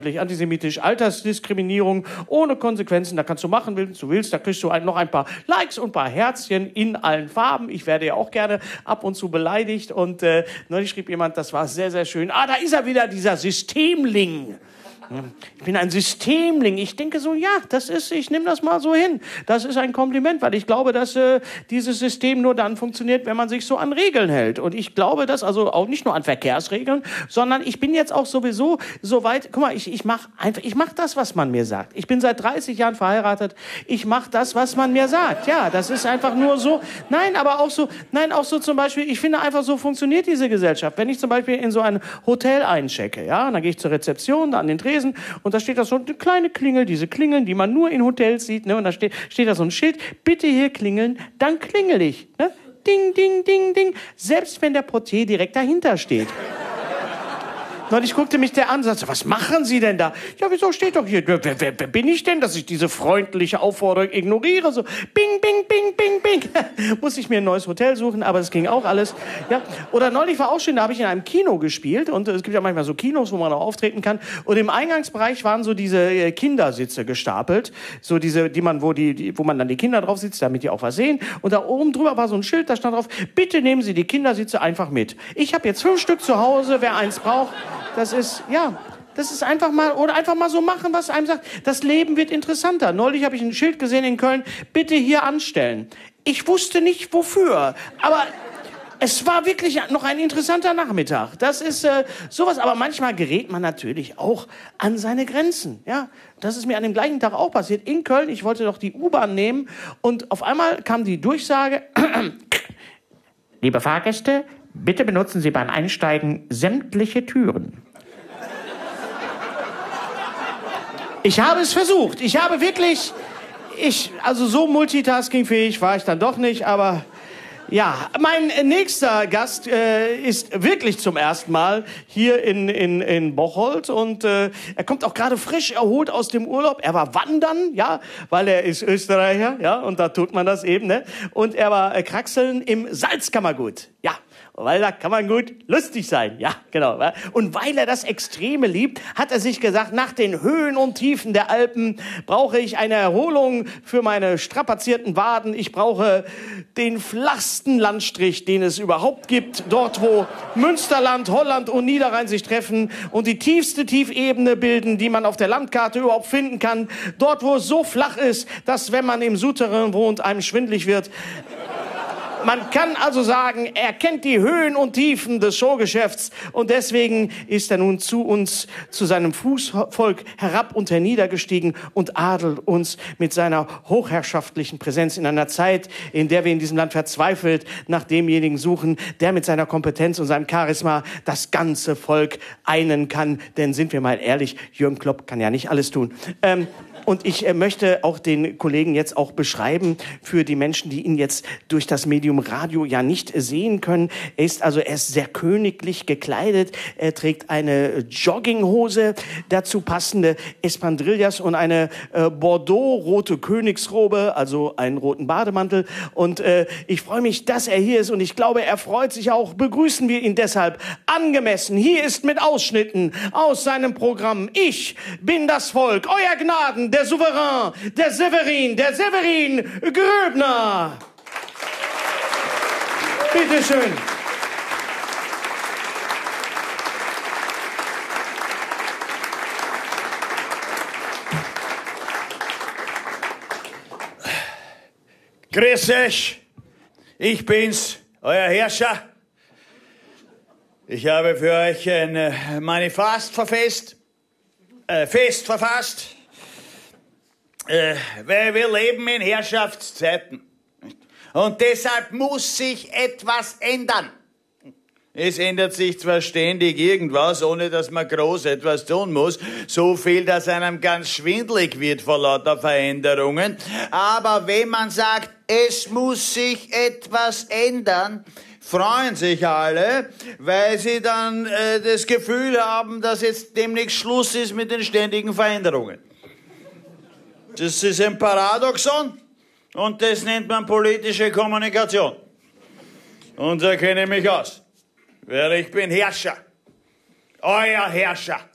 antisemitisch, Altersdiskriminierung ohne Konsequenzen. Da kannst du machen, wenn du willst. Da kriegst du noch ein paar Likes und ein paar Herzchen in allen Farben. Ich werde ja auch gerne ab und zu beleidigt. Und neulich schrieb jemand, das war sehr, sehr schön. Ah, da ist er wieder, dieser Systemling. Ich bin ein Systemling. Ich denke so, ja, ich nehme das mal so hin. Das ist ein Kompliment, weil ich glaube, dass dieses System nur dann funktioniert, wenn man sich so an Regeln hält. Und ich glaube, dass also auch nicht nur an Verkehrsregeln, sondern ich bin jetzt auch sowieso so weit, guck mal, ich mach das, was man mir sagt. Ich bin seit 30 Jahren verheiratet. Ich mache das, was man mir sagt. Ja, das ist einfach nur so. Auch so zum Beispiel, ich finde einfach, so funktioniert diese Gesellschaft. Wenn ich zum Beispiel in so ein Hotel einchecke, ja, und dann gehe ich zur Rezeption, an den Tresen, und da steht da so eine kleine Klingel, diese Klingeln, die man nur in Hotels sieht, ne? Und da steht da so ein Schild, bitte hier klingeln, dann klingel ich, ne? Ding, ding, ding, ding, selbst wenn der Portier direkt dahinter steht. Neulich guckte mich der an und sagte, was machen Sie denn da? Ja, wieso steht doch hier? Wer bin ich denn, dass ich diese freundliche Aufforderung ignoriere? So, bing, bing, bing, bing, bing. Muss ich mir ein neues Hotel suchen, aber das ging auch alles. Ja. Oder neulich war auch schön, da habe ich in einem Kino gespielt und es gibt ja manchmal so Kinos, wo man auch auftreten kann. Und im Eingangsbereich waren so diese Kindersitze gestapelt, so diese, wo man dann die Kinder drauf sitzt, damit die auch was sehen. Und da oben drüber war so ein Schild, da stand drauf, bitte nehmen Sie die Kindersitze einfach mit. Ich habe jetzt 5 Stück zu Hause, wer eins braucht. Das ist einfach mal so machen, was einem sagt. Das Leben wird interessanter. Neulich habe ich ein Schild gesehen in Köln, bitte hier anstellen. Ich wusste nicht wofür, aber es war wirklich noch ein interessanter Nachmittag. Das ist sowas, aber manchmal gerät man natürlich auch an seine Grenzen. Ja, das ist mir an dem gleichen Tag auch passiert. In Köln, ich wollte doch die U-Bahn nehmen und auf einmal kam die Durchsage, liebe Fahrgäste, bitte benutzen Sie beim Einsteigen sämtliche Türen. Ich habe es versucht. Also so multitaskingfähig war ich dann doch nicht, aber ja, mein nächster Gast ist wirklich zum ersten Mal hier in Bocholt und er kommt auch gerade frisch erholt aus dem Urlaub. Er war wandern, ja, weil er ist Österreicher, ja, und da tut man das eben, ne? Und er war kraxeln im Salzkammergut, ja. Weil da kann man gut lustig sein, ja, genau. Und weil er das Extreme liebt, hat er sich gesagt, nach den Höhen und Tiefen der Alpen brauche ich eine Erholung für meine strapazierten Waden. Ich brauche den flachsten Landstrich, den es überhaupt gibt. Dort, wo Münsterland, Holland und Niederrhein sich treffen und die tiefste Tiefebene bilden, die man auf der Landkarte überhaupt finden kann. Dort, wo es so flach ist, dass, wenn man im Souterrain wohnt, einem schwindelig wird. Man kann also sagen, er kennt die Höhen und Tiefen des Showgeschäfts und deswegen ist er nun zu uns, zu seinem Fußvolk herab und herniedergestiegen und adelt uns mit seiner hochherrschaftlichen Präsenz in einer Zeit, in der wir in diesem Land verzweifelt nach demjenigen suchen, der mit seiner Kompetenz und seinem Charisma das ganze Volk einen kann. Denn sind wir mal ehrlich, Jürgen Klopp kann ja nicht alles tun. Und ich möchte auch den Kollegen jetzt auch beschreiben für die Menschen, die ihn jetzt durch das Medium Radio ja nicht sehen können. Er ist sehr königlich gekleidet. Er trägt eine Jogginghose, dazu passende Espadrillas und eine Bordeaux-rote Königsrobe, also einen roten Bademantel. Und ich freue mich, dass er hier ist und ich glaube, er freut sich auch. Begrüßen wir ihn deshalb angemessen. Hier ist mit Ausschnitten aus seinem Programm Ich bin das Volk, euer Gnaden, der Souverän, der Severin Gröbner. Bitte schön. Grüß euch, ich bin's, euer Herrscher. Ich habe für euch ein Manifest verfasst. Weil wir leben in Herrschaftszeiten. Und deshalb muss sich etwas ändern. Es ändert sich zwar ständig irgendwas, ohne dass man groß etwas tun muss. So viel, dass einem ganz schwindelig wird vor lauter Veränderungen. Aber wenn man sagt, es muss sich etwas ändern, freuen sich alle, weil sie dann das Gefühl haben, dass jetzt demnächst Schluss ist mit den ständigen Veränderungen. Das ist ein Paradoxon und das nennt man politische Kommunikation. Und da kenne ich mich aus, weil ich bin Herrscher, euer Herrscher.